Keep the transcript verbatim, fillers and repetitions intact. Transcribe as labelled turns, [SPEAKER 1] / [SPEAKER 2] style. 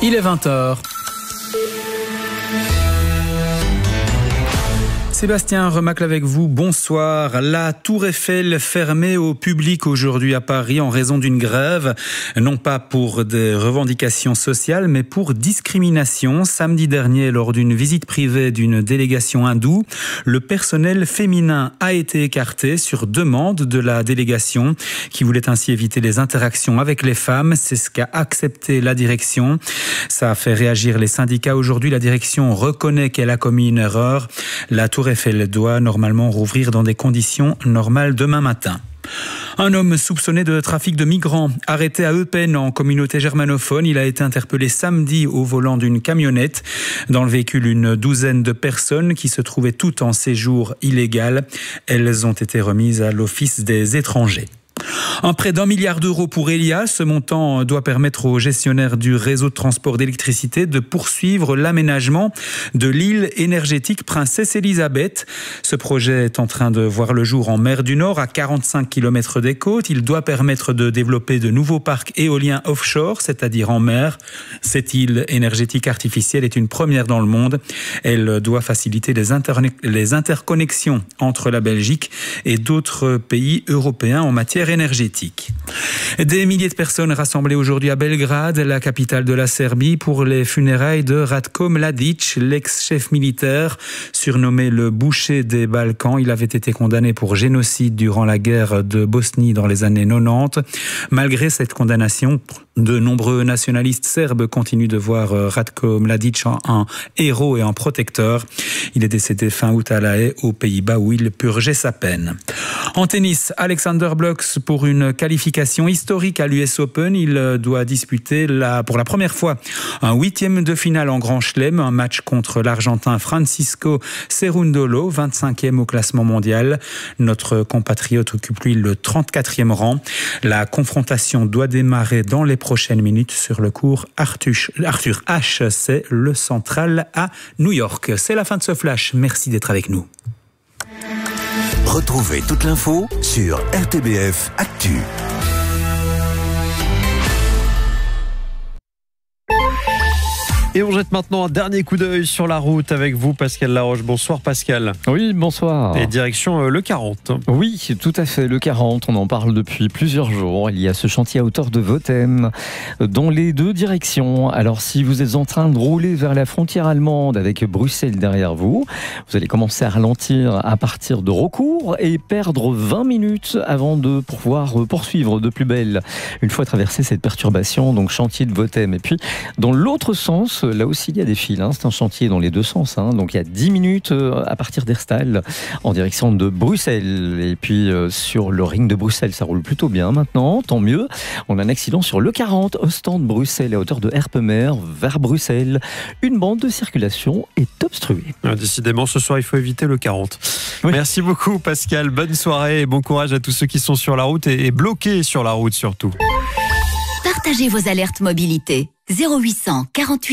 [SPEAKER 1] Il est vingt heures. Sébastien Remacle avec vous, bonsoir. La Tour Eiffel fermée au public aujourd'hui à Paris en raison d'une grève, non pas pour des revendications sociales, mais pour discrimination. Samedi dernier, lors d'une visite privée d'une délégation hindoue, le personnel féminin a été écarté sur demande de la délégation, qui voulait ainsi éviter les interactions avec les femmes. C'est ce qu'a accepté la direction. Ça a fait réagir les syndicats. Aujourd'hui, la direction reconnaît qu'elle a commis une erreur. La Tour Eiffel doit normalement rouvrir dans des conditions normales demain matin. Un homme soupçonné de trafic de migrants, arrêté à Eupen en communauté germanophone. Il a été interpellé samedi au volant d'une camionnette. Dans le véhicule, une douzaine de personnes qui se trouvaient toutes en séjour illégal. Elles ont été remises à l'Office des étrangers. Un prêt d'un milliard d'euros pour Elia. Ce montant doit permettre aux gestionnaires du réseau de transport d'électricité de poursuivre l'aménagement de l'île énergétique Princesse Elisabeth. Ce projet est en train de voir le jour en mer du Nord, à quarante-cinq kilomètres des côtes. Il doit permettre de développer de nouveaux parcs éoliens offshore, c'est-à-dire en mer. Cette île énergétique artificielle est une première dans le monde. Elle doit faciliter les, interne- les interconnexions entre la Belgique et d'autres pays européens en matière énergétique. Des milliers de personnes rassemblées aujourd'hui à Belgrade, la capitale de la Serbie, pour les funérailles de Ratko Mladic, l'ex-chef militaire, surnommé le boucher des Balkans. Il avait été condamné pour génocide durant la guerre de Bosnie dans les années quatre-vingt-dix. Malgré cette condamnation, de nombreux nationalistes serbes continuent de voir Ratko Mladic en un héros et un protecteur. Il est décédé fin août à La Haye, aux Pays-Bas, où il purgeait sa peine. En tennis, Alexander Blocks pour une qualification historique à l'U S Open. Il doit disputer la, pour la première fois un huitième de finale en Grand Chelem, un match contre l'Argentin Francisco Cerundolo, vingt-cinquième au classement mondial. Notre compatriote occupe lui le trente-quatrième rang. La confrontation doit démarrer dans les prochaines minutes sur le court Arthur, Arthur Ashe, c'est le Central à New York. C'est la fin de ce flash. Merci d'être avec nous.
[SPEAKER 2] Retrouvez toute l'info sur R T B F Actu.
[SPEAKER 3] Et on jette maintenant un dernier coup d'œil sur la route avec vous, Pascal Laroche. Bonsoir Pascal.
[SPEAKER 4] Oui, bonsoir.
[SPEAKER 3] Et direction euh, le quarante.
[SPEAKER 4] Oui, tout à fait, le quarante, on en parle depuis plusieurs jours. Il y a ce chantier à hauteur de Vothème dans les deux directions. Alors si vous êtes en train de rouler vers la frontière allemande avec Bruxelles derrière vous, vous allez commencer à ralentir à partir de Raucourt et perdre vingt minutes avant de pouvoir poursuivre de plus belle une fois traversé cette perturbation, donc chantier de Vothème. Et puis dans l'autre sens, là aussi il y a des files, hein. C'est un chantier dans les deux sens, hein. Donc il y a dix minutes à partir d'Herstal en direction de Bruxelles. Et puis euh, sur le ring de Bruxelles, ça roule plutôt bien maintenant, tant mieux. On a un accident sur le quarante, Ostende-Bruxelles à hauteur de Herpemer vers Bruxelles. Une bande de circulation est obstruée.
[SPEAKER 3] Ah, décidément, ce soir il faut éviter le quarante. Oui. Merci beaucoup Pascal, bonne soirée et bon courage à tous ceux qui sont sur la route et, et bloqués sur la route surtout.
[SPEAKER 5] Partagez vos alertes mobilité. zéro huit cent quarante-huit